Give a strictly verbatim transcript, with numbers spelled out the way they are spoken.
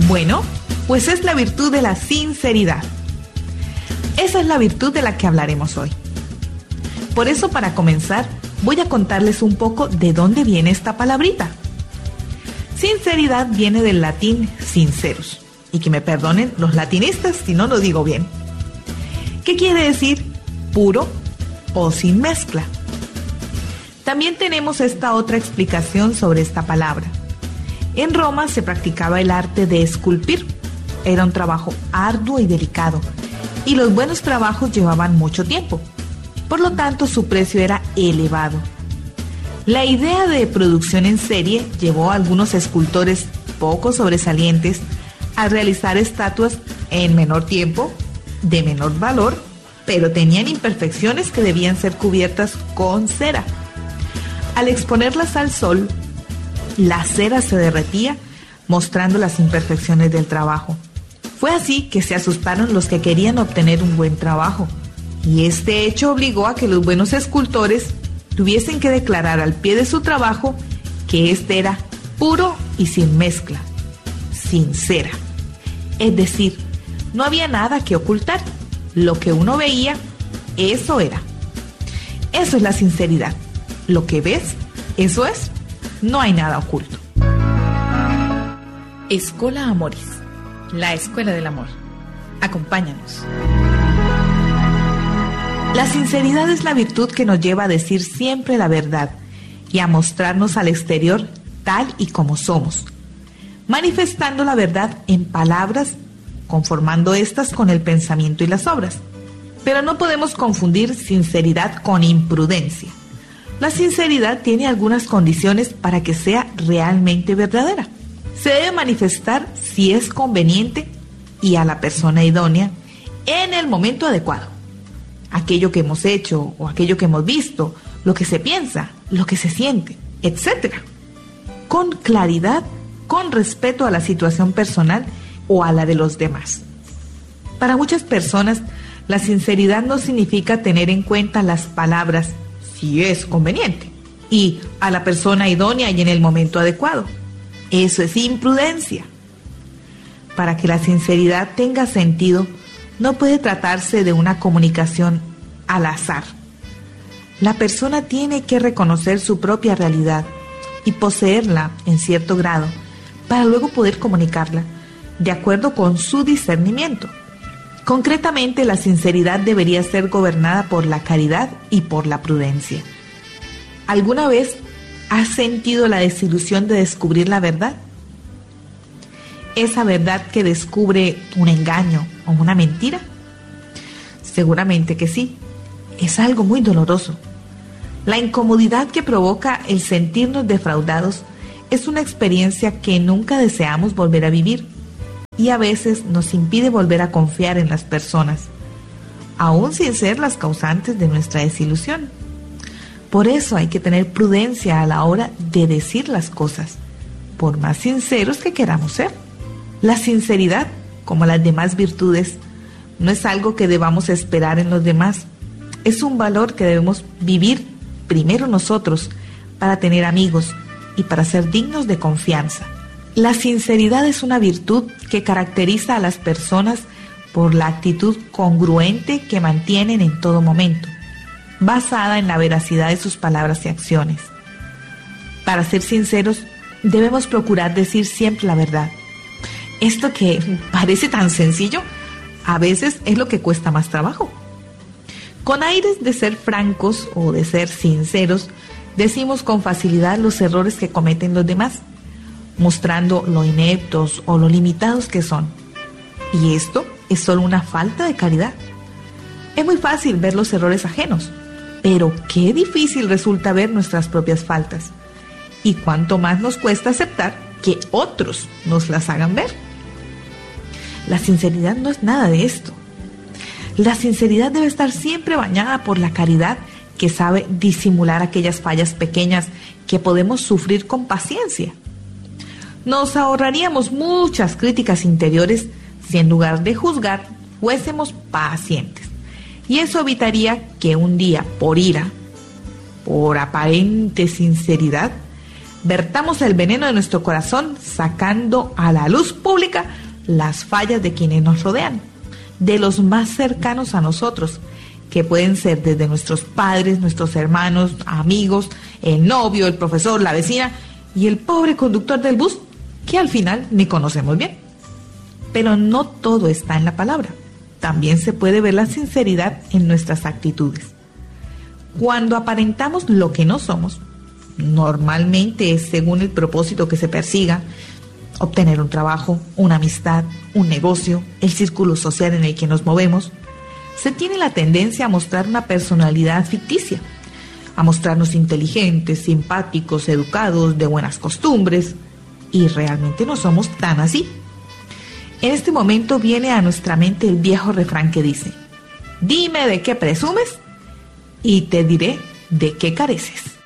Bueno, pues es la virtud de la sinceridad. Esa es la virtud de la que hablaremos hoy. Por eso, para comenzar, voy a contarles un poco de dónde viene esta palabrita. Sinceridad viene del latín sincerus, y que me perdonen los latinistas si no lo digo bien. ¿Qué quiere decir? Puro o sin mezcla. También tenemos esta otra explicación sobre esta palabra. En Roma se practicaba el arte de esculpir. Era un trabajo arduo y delicado, y los buenos trabajos llevaban mucho tiempo. Por lo tanto, su precio era elevado. La idea de producción en serie llevó a algunos escultores poco sobresalientes a realizar estatuas en menor tiempo, de menor valor, pero tenían imperfecciones que debían ser cubiertas con cera. Al exponerlas al sol, la cera se derretía, mostrando las imperfecciones del trabajo. Fue así que se asustaron los que querían obtener un buen trabajo, y este hecho obligó a que los buenos escultores tuviesen que declarar al pie de su trabajo que este era puro y sin mezcla, sin cera. Es decir, no había nada que ocultar. Lo que uno veía, eso era. Eso es la sinceridad. Lo que ves, eso es. No hay nada oculto. Escola Amoris, la escuela del amor. Acompáñanos. La sinceridad es la virtud que nos lleva a decir siempre la verdad y a mostrarnos al exterior tal y como somos, manifestando la verdad en palabras, conformando estas con el pensamiento y las obras. Pero no podemos confundir sinceridad con imprudencia. La sinceridad tiene algunas condiciones para que sea realmente verdadera. Se debe manifestar si es conveniente y a la persona idónea en el momento adecuado. Aquello que hemos hecho o aquello que hemos visto, lo que se piensa, lo que se siente, etcétera. Con claridad, con respeto a la situación personal o a la de los demás. Para muchas personas, la sinceridad no significa tener en cuenta las palabras si es conveniente y a la persona idónea y en el momento adecuado. Eso es imprudencia. Para que la sinceridad tenga sentido, no puede tratarse de una comunicación al azar. La persona tiene que reconocer su propia realidad y poseerla en cierto grado para luego poder comunicarla de acuerdo con su discernimiento. Concretamente, la sinceridad debería ser gobernada por la caridad y por la prudencia. ¿Alguna vez has sentido la desilusión de descubrir la verdad? ¿Esa verdad que descubre un engaño o una mentira? Seguramente que sí. Es algo muy doloroso. La incomodidad que provoca el sentirnos defraudados es una experiencia que nunca deseamos volver a vivir y a veces nos impide volver a confiar en las personas, aún sin ser las causantes de nuestra desilusión. Por eso hay que tener prudencia a la hora de decir las cosas, por más sinceros que queramos ser. La sinceridad, como las demás virtudes, no es algo que debamos esperar en los demás. Es un valor que debemos vivir primero nosotros para tener amigos y para ser dignos de confianza. La sinceridad es una virtud que caracteriza a las personas por la actitud congruente que mantienen en todo momento, basada en la veracidad de sus palabras y acciones. Para ser sinceros, debemos procurar decir siempre la verdad. Esto que parece tan sencillo, a veces es lo que cuesta más trabajo. Con aires de ser francos o de ser sinceros, decimos con facilidad los errores que cometen los demás, mostrando lo ineptos o lo limitados que son. Y esto es solo una falta de caridad. Es muy fácil ver los errores ajenos, pero qué difícil resulta ver nuestras propias faltas. Y cuánto más nos cuesta aceptar que otros nos las hagan ver. La sinceridad no es nada de esto. La sinceridad debe estar siempre bañada por la caridad que sabe disimular aquellas fallas pequeñas que podemos sufrir con paciencia. Nos ahorraríamos muchas críticas interiores si en lugar de juzgar fuésemos pacientes. Y eso evitaría que un día, por ira, por aparente sinceridad, Vertamos el veneno de nuestro corazón sacando a la luz pública las fallas de quienes nos rodean, de los más cercanos a nosotros, que pueden ser desde nuestros padres, nuestros hermanos, amigos, el novio, el profesor, la vecina y el pobre conductor del bus, que al final ni conocemos bien. Pero no todo está en la palabra. También se puede ver la sinceridad en nuestras actitudes. Cuando aparentamos lo que no somos, normalmente es según el propósito que se persiga: obtener un trabajo, una amistad, un negocio, el círculo social en el que nos movemos, se tiene la tendencia a mostrar una personalidad ficticia, a mostrarnos inteligentes, simpáticos, educados, de buenas costumbres, y realmente no somos tan así. En este momento viene a nuestra mente el viejo refrán que dice: dime de qué presumes y te diré de qué careces.